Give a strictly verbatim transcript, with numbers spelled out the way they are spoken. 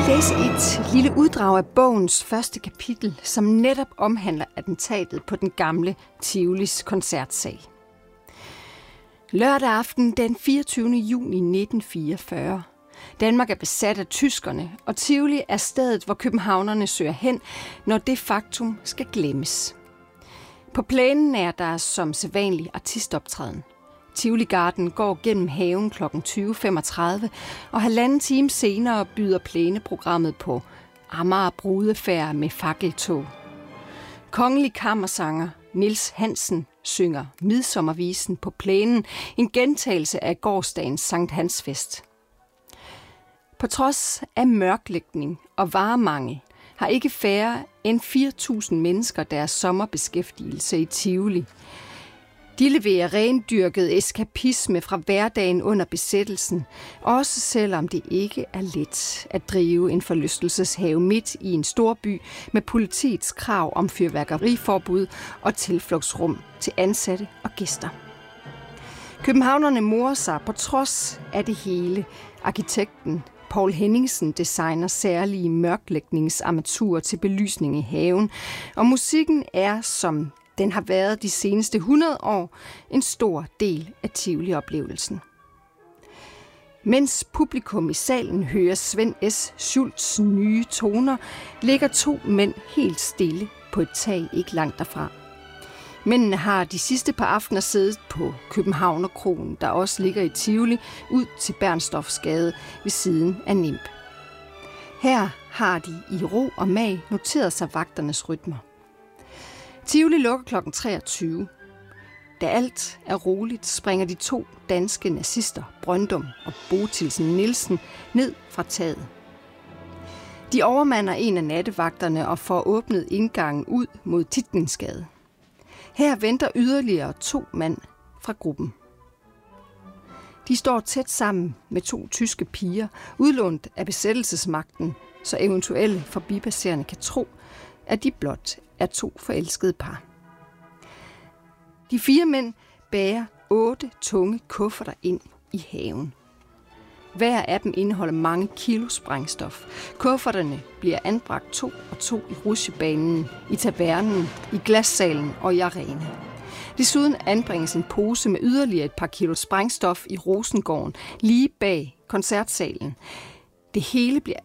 læse et lille uddrag af bogens første kapitel, som netop omhandler attentatet på den gamle Tivolis koncertsal. Lørdag aften den fireogtyvende juni nitten fireogfyrre. Danmark er besat af tyskerne, og Tivoli er stedet, hvor københavnerne søger hen, når det faktum skal glemmes. På plænen er der som sædvanlig artistoptræden. Tivoli Garden går gennem haven klokken tyve femogtredive, og halvanden time senere byder plæneprogrammet på Amager Brudefærd med fakkeltog. Kongelig kammersanger Niels Hansen synger Midsommervisen på plænen, en gentagelse af gårsdagens Sankt Hans fest. På trods af mørklægning og varemangel har ikke færre end fire tusind mennesker deres sommerbeskæftigelse i Tivoli. De leverer rendyrket eskapisme fra hverdagen under besættelsen, også selvom det ikke er let at drive en forlystelseshave midt i en storby med politiets krav om fyrværkeriforbud og tilflugtsrum til ansatte og gæster. Københavnerne morer sig på trods af det hele. Arkitekten Poul Henningsen designer særlige mørklægningsarmaturer til belysning i haven, og musikken er, som den har været de seneste hundrede år, en stor del af Tivoli-oplevelsen. Mens publikum i salen hører Svend S. Schultz nye toner, ligger to mænd helt stille på et tag ikke langt derfra. Mændene har de sidste par aftener siddet på Københavnerkroen, der også ligger i Tivoli, ud til Bernstorffsgade ved siden af Nimb. Her har de i ro og mag noteret sig vagternes rytmer. Tivoli lukker klokken treogtyve. Da alt er roligt, springer de to danske nazister, Brøndum og Botilsen Nielsen, ned fra taget. De overmander en af nattevagterne og får åbnet indgangen ud mod Tietgensgade. Her venter yderligere to mand fra gruppen. De står tæt sammen med to tyske piger, udlånt af besættelsesmagten, så eventuelle forbipasserende kan tro, at de blot er to forelskede par. De fire mænd bærer otte tunge kufferter ind i haven. Hver af dem indeholder mange kilo sprængstof. Kufferterne bliver anbragt to og to i rutsjebanen, i tavernen, i glassalen og i arena. Desuden anbringes en pose med yderligere et par kilo sprængstof i Rosengården, lige bag koncertsalen. Det hele bliver